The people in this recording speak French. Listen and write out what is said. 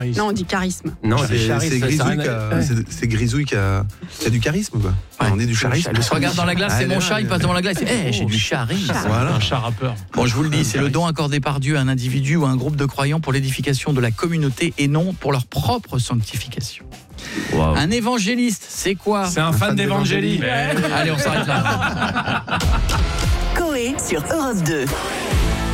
Non, on dit charisme. Non, c'est Grisouille qui a du charisme, quoi. On est du charisme. Je regarde dans la glace, c'est mon chat, il passe devant la glace. J'ai du charisme. Voilà. Un chat rappeur. Bon, je vous le dis, c'est le don accordé par Dieu à un individu ou à un groupe de croyants pour l'édification de la communauté et non pour leur propre sanctification. Wow. Un évangéliste, c'est quoi? C'est un fan d'Evangélie. Allez, on s'arrête là. Coé sur Europe 2.